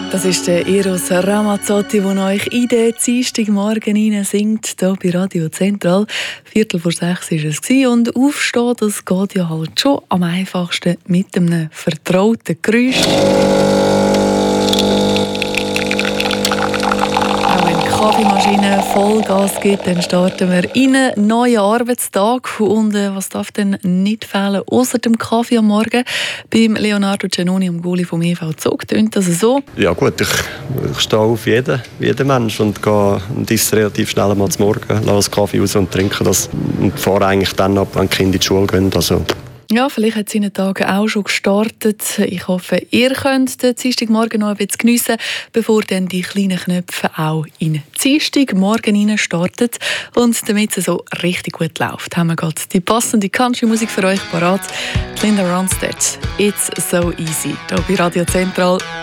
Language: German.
Das ist der Eros Ramazzotti, der euch in den Dienstagmorgen rein singt, hier bei Radio Zentral. 5:45 war es und aufstehen, das geht ja halt schon am einfachsten mit einem vertrauten Geräusch. Auch wenn die Kaffeemaschine Vollgas gibt, dann starten wir in einen neuen Arbeitstag. Und was darf denn nicht fehlen, außer dem Kaffee am Morgen? Beim Leonardo Giannoni, am Goalie vom EV Zug, tönt das so? Ja gut, ich stehe auf jeden Mensch und esse relativ schnell mal zum Morgen, lasse Kaffee raus und trinke das und fahre eigentlich dann ab, wenn die Kinder in die Schule gehen. Also. Ja, vielleicht hat es in den Tagen auch schon gestartet. Ich hoffe, ihr könnt den Dienstagmorgen noch ein bisschen geniessen, bevor dann die kleinen Knöpfe auch in den Dienstagmorgen rein starten. Und damit es so richtig gut läuft, haben wir gerade die passende Country-Musik für euch parat. Linda Ronstadt, «It's so easy», hier bei Radio Zentral.